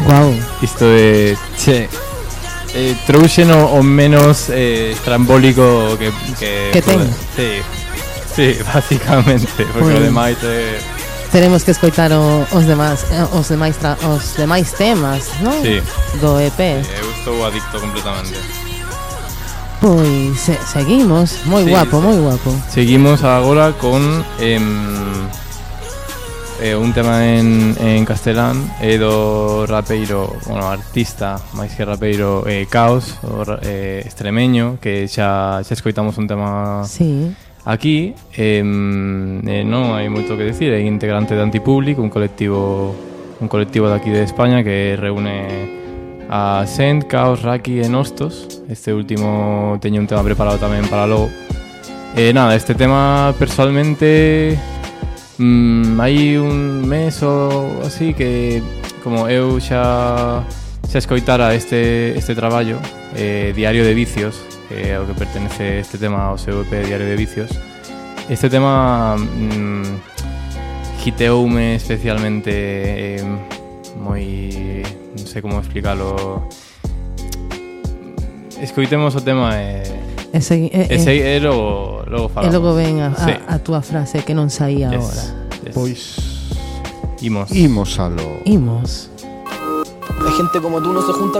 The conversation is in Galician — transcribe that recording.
Guau. Isto é, trouxen o menos estrambólico que ten. Sí, básicamente, porque o demais teremos que escoitar os demais temas, non? Sí. Do EP. Eu estou adicto completamente. Pois seguimos, moi guapo. Seguimos agora con un tema en castelán do rapeiro, artista, máis que rapeiro, Caos, extremeño, que xa escoitamos un tema aquí. Non hai moito que decir, é integrante de Antipúblic, un colectivo de aquí de España que reúne a Sent, Caos, Raki e Nostos. Este último teño un tema preparado tamén para logo. Este tema personalmente hai un mes ou así que como eu xa escoitara este traballo, Diario de Vicios, que é o que pertenece este tema ao seu EP Diario de Vicios. Este tema hiteume especialmente, moi, non sei como explicarlo. Escoitemos o tema e logo falamos. E logo ven a túa frase que non saía agora. Pois imos aló. Imos. La gente como tú no se junta